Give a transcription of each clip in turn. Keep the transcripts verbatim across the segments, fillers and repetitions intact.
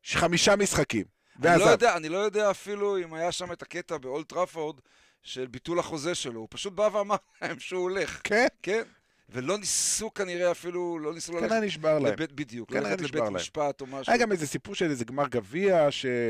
חמישה משחקים. אני לא, יודע, אני לא יודע אפילו אם היה שם את הקטע באולד טראפורד של ביטול החוזה שלו, הוא פשוט בא ואמר להם שהוא הולך. כן? כן. ולא ניסו כנראה אפילו, לא ניסו ללכת... כנראה נשבר להם. לבית, בדיוק, כנראה ללכת נשבר לבית להם. משפט או משהו. היה גם איזה סיפור של איזה גמר גביע,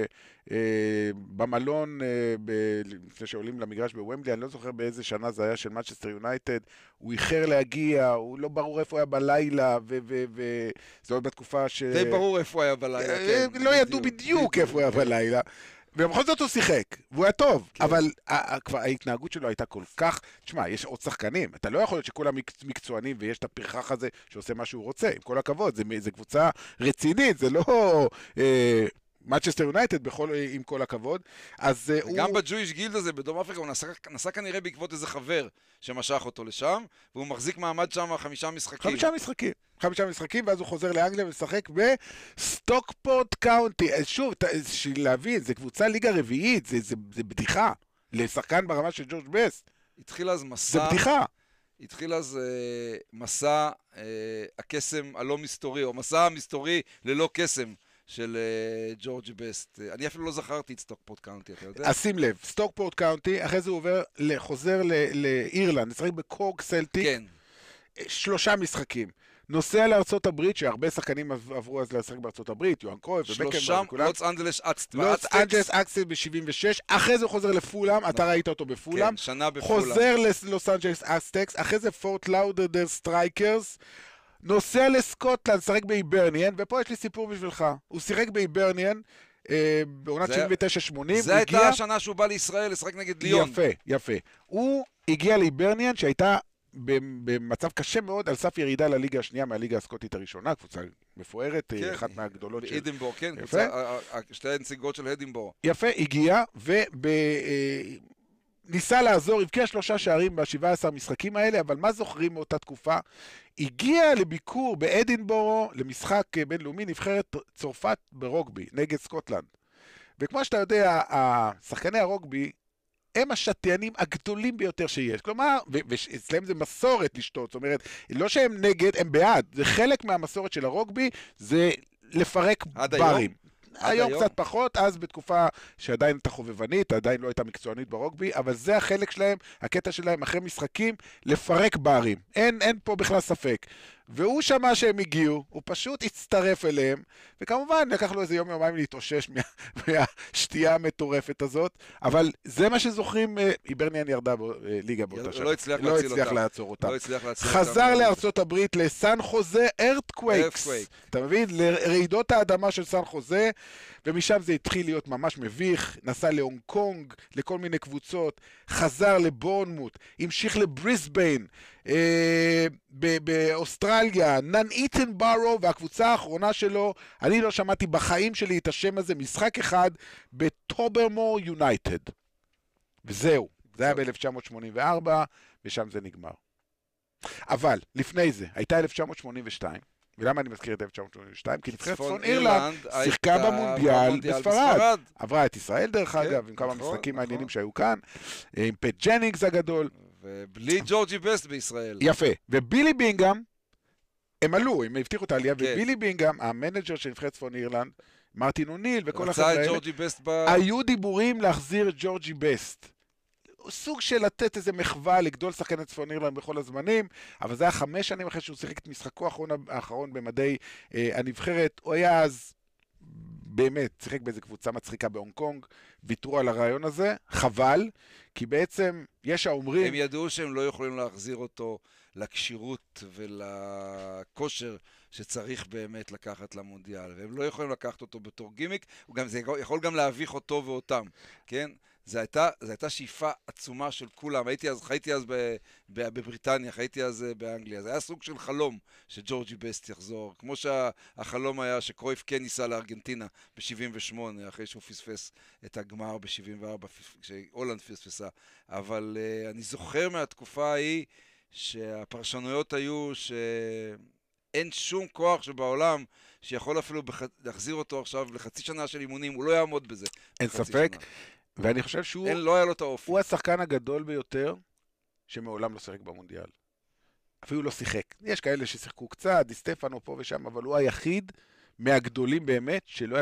שבמלון, לפני שעולים למגרש בוומבלי, אני לא זוכר באיזה שנה זה היה של מנצ'סטר יונייטד, הוא איחר להגיע, הוא לא ברור איפה הוא היה בלילה, וזה עוד בתקופה ש... די ברור איפה הוא היה בלילה, כן. לא ידעו בדיוק איפה הוא היה בלילה. ובכל זאת הוא שיחק, והוא היה טוב, כן. אבל כבר ההתנהגות שלו הייתה כל כך, תשמע, יש עוד שחקנים, אתה לא יכול להיות שכולם מקצוענים ויש את הפרחח הזה שעושה מה שהוא רוצה, עם כל הכבוד, זה, זה קבוצה רצינית, זה לא מנצ'סטר יונייטד עם כל הכבוד. אז וגם הוא... בג'ויש גילד הזה בדרום אפריקה הוא נסע, נסע כנראה בעקבות איזה חבר שמשך אותו לשם, והוא מחזיק מעמד שם חמישה משחקים. חמישה משחקים. חמישה משחקים, ואז הוא חוזר לאנגליה ומשחק בסטוקפורט קאונטי. שוב, בשביל להבין, זה קבוצה ליגה רביעית, זה, זה, זה בדיחה. לשחקן ברמה של ג'ורג' בסט. התחיל אז מסע... זה בדיחה. התחיל אז אה, מסע אה, הקסם הלא מסתורי, או מסע המסתורי ללא קסם של אה, ג'ורג' בסט. אני אפילו לא זכרתי את סטוקפורט קאונטי, אתה יודע? אז שים לב, סטוקפורט קאונטי, אחרי זה הוא עובר, חוזר לאירלנד, נשחק בקורק סלטיק. כן. שלושה משחקים. נוסע לארצות הברית, שהרבה שחקנים עברו אז לשחק בארצות הברית, יוהאן קרויף ובקנבאום וכולם. לוס אנג'לס אקסטקס. לוס אנג'לס אקסטקס ב-שבעים ושש, אחרי זה הוא חוזר לפולאם, אתה ראית אותו בפולאם. כן, שנה בפולאם. חוזר ללוס אנג'לס אקסטקס, אחרי זה פורט לאודרדל סטרייקרס, נוסע לסקוטלנד, שחק בהיברניאן, ופה יש לי סיפור בשבילך. הוא שיחק בהיברניאן, בעונת שבעים ותשע שמונים. זה הייתה השנה שהוא בא לישראל לשחק נגד ליון. יפה, יפה. הוא הגיע להיברניאן שהייתה במצב קשה מאוד על סף ירידה לליגה השנייה מהליגה הסקוטית הראשונה, קבוצה מפוארת, כן, אחת מהגדולות של... אדינבור, כן, קבוצה, שתי הנציגות של אדינבור. יפה, הגיע וניסה לעזור, הבקיע שלושה שערים ב-שבעה עשר משחקים האלה, אבל מה זוכרים מאותה תקופה? הגיע לביקור באדינבורו למשחק בינלאומי נבחרת צרפת ברוגבי נגד סקוטלנד. וכמו שאתה יודע, השחקני הרוגבי הם השתיינים הגדולים ביותר שיש. כלומר, ואצלם זה מסורת לשתות, זאת אומרת, לא שהם נגד, הם בעד. זה חלק מהמסורת של הרוגבי, זה לפרק ברים. היום קצת פחות, אז בתקופה שעדיין הייתה חובבנית, עדיין לא הייתה מקצוענית ברוגבי, אבל זה החלק שלהם, הקטע שלהם אחרי משחקים, לפרק ברים. אין, אין פה בכלל ספק. והוא שמע שהם הגיעו, הוא פשוט הצטרף אליהם, וכמובן לקח לו איזה יום יומיים להתאושש מה, מהשתייה המטורפת הזאת, אבל זה מה שזוכרים, היברניאן ירדה ליגה באותה שנה. לא הצליח, לא הצליח לעצור אותה. לא הצליח להציל חזר אותם. לארצות הברית לסן חוזה ארתקווייקס. אתה מבין? לרעידות האדמה של סן חוזה, ומשם זה התחיל להיות ממש מביך, נסע להונג קונג, לכל מיני קבוצות, חזר לבורנמוט, המשיך לבריסביין, אה, באוסטרליה, נן איתן ברו, והקבוצה האחרונה שלו, אני לא שמעתי בחיים שלי את השם הזה, משחק אחד בטוברמור יונייטד. וזהו, זה היה ב-אלף תשע מאות שמונים וארבע, ושם זה נגמר. אבל, לפני זה, הייתה אלף תשע מאות שמונים ושתיים, ולמה אני מזכיר את אלף תשע מאות שמונים ושתיים? כי נבחרת צפון אירלנד שיחקה במונדיאל בספרד. עברה את ישראל דרך אגב, עם כמה משחקים מעניינים שהיו כאן, עם פט ג'נינגס הגדול. ובלי ג'ורג'י בסט בישראל. יפה. ובילי בינגהם, הם עלו, הם הבטיחו את העלייה, ובילי בינגהם, המנג'ר של נבחרת צפון אירלנד, מרטין אוניל וכל החבר'ה האלה, היו דיבורים להחזיר את ג'ורג'י בסט. סוג של לתת איזה מחווה לגדול שחקן צפון אירלנד בכל הזמנים, אבל זה היה חמש שנים אחרי שהוא שיחק את משחקו האחרון, האחרון במדי אה, הנבחרת. הוא היה אז באמת שיחק באיזה קבוצה מצחיקה בהונג קונג, ויתרו על הרעיון הזה, חבל, כי בעצם יש האומרים... הם ידעו שהם לא יכולים להחזיר אותו לקשירות ולכושר שצריך באמת לקחת למונדיאל, והם לא יכולים לקחת אותו בתור גימיק, וגם זה יכול גם להביך אותו ואותם, כן? זו הייתה, זו הייתה שאיפה עצומה של כולם. הייתי אז, חייתי אז ב, ב, בבריטניה, חייתי אז באנגליה. זה היה סוג של חלום שג'ורג'י בסט יחזור. כמו שהחלום היה שקרויף כן ניסה לארגנטינה ב-שבעים ושמונה, אחרי שהוא פספס את הגמר ב-שבעים וארבע, כשהולנד פספסה. אבל uh, אני זוכר מהתקופה ההיא שהפרשנויות היו שאין שום כוח שבעולם שיכול אפילו בח... להחזיר אותו עכשיו לחצי שנה של אימונים. הוא לא יעמוד בזה. אין ספק. שנה. ואני חושב שהוא אין, לא היה לו את האופי. הוא השחקן הגדול ביותר שמעולם לא שיחק במונדיאל. אפילו לא שיחק. יש כאלה ששיחקו קצת, די סטפנו פה ושם, אבל הוא היחיד מהגדולים באמת שלא